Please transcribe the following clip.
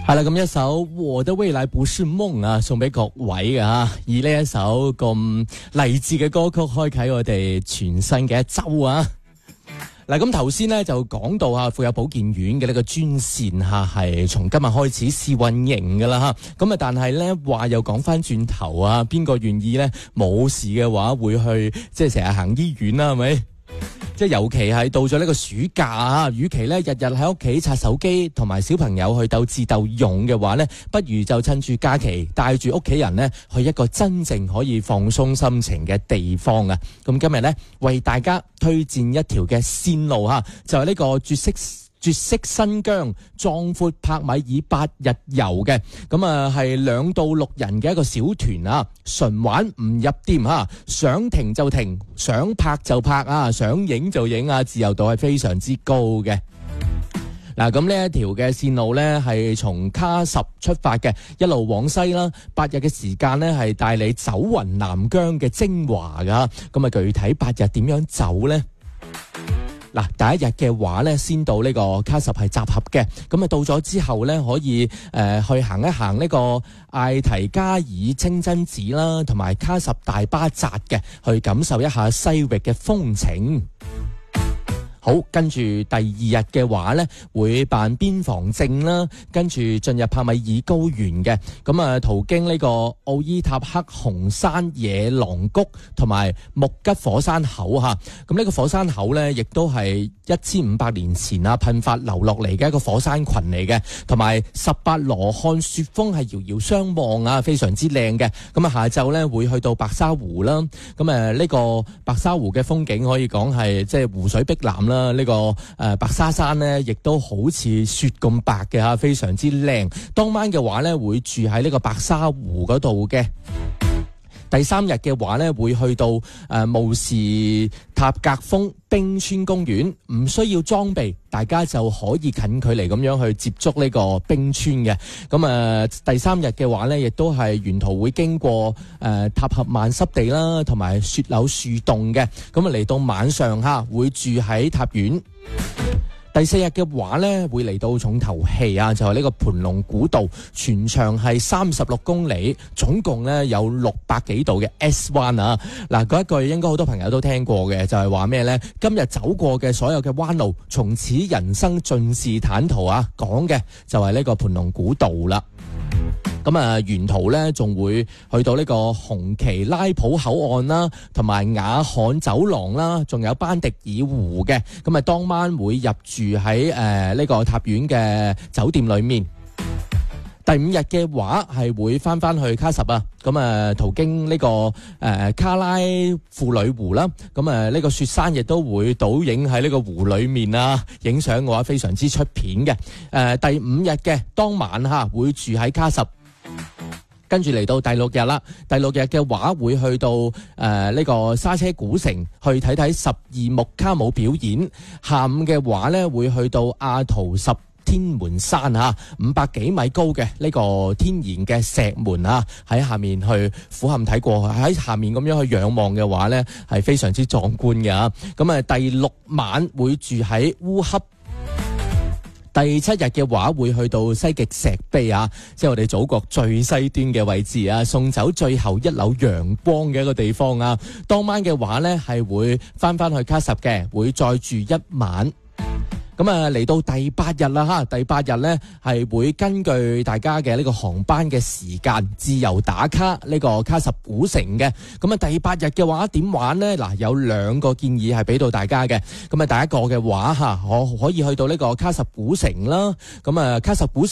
係啦，咁一首《我的未來不是夢》啊，送俾各位嘅吓，以呢一首咁勵志嘅歌曲開啟我哋全新嘅一周啊！嗱，咁頭先咧就講到啊，婦幼保健院嘅呢個專線吓，係從今日開始試運營噶啦吓，咁啊，但係咧話又講翻轉頭啊，邊個願意咧冇事嘅話會去即係成日行醫院啦，係咪？即係尤其係到咗呢個暑假啊，與其咧日日喺屋企刷手機同埋小朋友去鬥智鬥勇嘅話咧，不如就趁住假期帶住屋企人咧去一個真正可以放鬆心情嘅地方啊！咁今日咧為大家推薦一條嘅線路吓，就係呢個絕色新疆壯闊柏米爾8日遊嘅，咁啊係2到6人嘅一個小團啊，純玩唔入店吓，想停就停，想拍就拍啊，想影就影啊，自由度係非常之高嘅。嗱，咁呢一條嘅線路呢係從K10出發嘅，一路往西啦，8日嘅時間呢係帶你走勻南疆嘅精華噶，咁啊具體8日點樣走呢？嗱，第一日嘅話咧，先到呢個K10係集合嘅，咁啊到咗之後咧，可以去行一行呢個艾提加爾清真寺啦，同埋K10大巴扎嘅，去感受一下西域嘅風情。好，跟住第二日嘅話咧，會辦邊防證啦，跟住進入帕米爾高原嘅，咁啊途經呢個奧伊塔克紅山野狼谷同埋木吉火山口吓，咁呢個火山口咧，亦都係1500年前啊噴發流落嚟嘅一個火山群嚟嘅，同埋18羅漢雪峰係遙遙相望啊，非常之靚嘅。咁啊下晝咧會去到白沙湖啦，咁呢個白沙湖嘅風景可以講係即係湖水碧藍啦。呢個白沙山呢，亦都好似雪咁白嘅吓，非常之靚。當晚嘅話呢，會住喺呢個白沙湖嗰度嘅。第3日嘅話呢，會去到慕士塔格峰冰川公園，唔需要裝備，大家就可以近距離咁樣去接觸呢個冰川嘅。咁第3日嘅話呢，亦都係沿途會經過塔合曼濕地啦，同埋雪柳樹洞嘅。咁啊嚟到晚上會住喺塔院。第4日嘅話呢，會嚟到重頭戲啊，就係呢個盤龍古道，全長係36公里，總共呢有600幾度嘅 S 彎啊！嗱，嗰一句應該好多朋友都聽過嘅，就係話咩呢？今日走過嘅所有嘅彎路，從此人生盡是坦途啊！講嘅就係呢個盤龍古道啦。咁啊，沿途咧仲會去到呢個紅旗拉普口岸啦，同埋雅罕走廊啦，仲有班迪爾湖嘅。咁啊，當晚會入住喺呢個塔院嘅酒店裏面。第5日嘅話係會翻去K10啊，咁啊途經呢個卡拉婦女湖啦，咁啊呢個雪山亦都會倒影喺呢個湖裏面啊，影相嘅話非常之出片嘅。第5日嘅當晚會住喺K10。跟住嚟到第6日啦，第6日嘅話會去到呢個沙車古城去睇睇12木卡姆表演。下午嘅話呢，會去到阿圖什天門山500幾米高嘅呢個天然嘅石門喺下面去俯瞰睇過，喺下面咁樣去仰望嘅話呢，係非常之壯觀嘅。咁啊第6晚會住喺烏恰。第7日嘅話會去到西極石碑即係我哋祖國最西端嘅位置送走最後一縷陽光嘅一個地方當晚嘅話呢，係會翻去K10嘅，會再住1晚。咁啊嚟到第8日啦第8日呢係會根據大家嘅呢個航班嘅時間自由打卡呢個K10古城嘅。咁啊第8日嘅話點玩呢？嗱，有2個建議係俾到大家嘅。咁啊第一個嘅話我可以去到呢個K10古城啦。咁啊K10古城